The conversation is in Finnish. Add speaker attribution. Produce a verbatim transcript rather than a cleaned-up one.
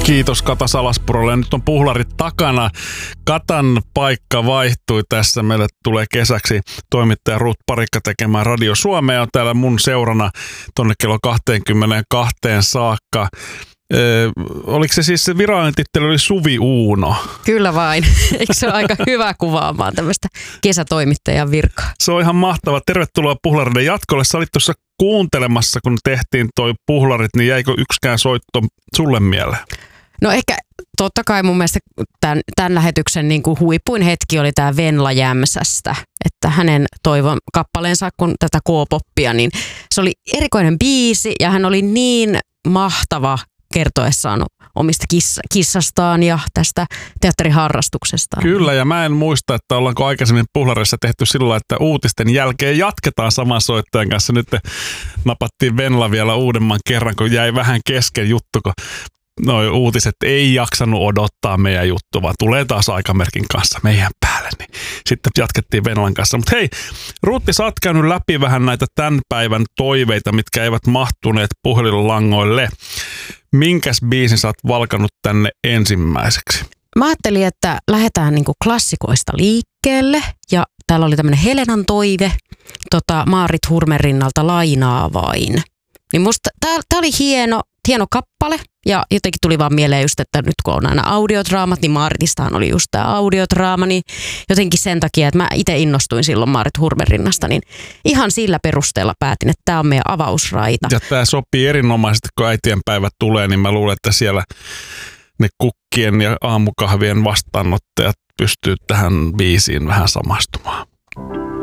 Speaker 1: Kiitos Kata Salaspurolle. Nyt on puhlarit takana. Katan paikka vaihtui tässä. Meille tulee kesäksi toimittaja Ruut Parikka tekemään Radio Suomea. On täällä mun seurana tonne kello kaksikymmentäkaksi saakka. Öö, oliko se siis se virallinen titteli oli Suvi Uuno?
Speaker 2: Kyllä vain. Eikö se ole aika hyvä kuvaamaan tämmöistä kesätoimittajan virkaa?
Speaker 1: Se on ihan mahtava. Tervetuloa Puhlariden jatkolle. Sä olit tuossa kuuntelemassa, kun tehtiin toi Puhlarit, niin jäikö yksikään soitto sulle mieleen?
Speaker 2: No ehkä totta kai mun mielestä tämän, tämän lähetyksen niin kuin huipuin hetki oli tämä Venla Jämsästä. Että hänen toivon kappaleensa, kun tätä K-poppia, niin se oli erikoinen biisi ja hän oli niin mahtava kertoessaan omista kiss- kissastaan ja tästä teatteriharrastuksestaan.
Speaker 1: Kyllä, ja mä en muista, että ollaanko aikaisemmin Puhlarissa tehty sillä, että uutisten jälkeen jatketaan saman soittajan kanssa. Nyt napattiin Venla vielä uudemman kerran, kun jäi vähän kesken juttu, kun noi uutiset ei jaksanut odottaa meidän juttua, vaan tulee taas aikamerkin kanssa meidän päälle. Niin sitten jatkettiin Venlan kanssa. Mutta hei, Ruutti, sä oot käynyt läpi vähän näitä tämän päivän toiveita, mitkä eivät mahtuneet puhelinlangoille. Minkäs biisin sä oot valkannut tänne ensimmäiseksi?
Speaker 2: Mä ajattelin, että lähdetään niinku klassikoista liikkeelle. Ja täällä oli tämmönen Helenan toive, tota Maarit Hurmerinnalta Lainaa vain. Niin musta tää, tää oli hieno, hieno kappale. Ja jotenkin tuli vaan mieleen just, että nyt kun on aina audiodraamat, niin Maaritistahan oli just tämä audiodraama, niin jotenkin sen takia, että mä itse innostuin silloin Maarit Hurmerinnasta, niin ihan sillä perusteella päätin, että tämä on meidän avausraita.
Speaker 1: Ja tämä sopii erinomaisesti, kun äitienpäivät tulee, niin mä luulen, että siellä ne kukkien ja aamukahvien vastaanottajat pystyy tähän biisiin vähän samastumaan.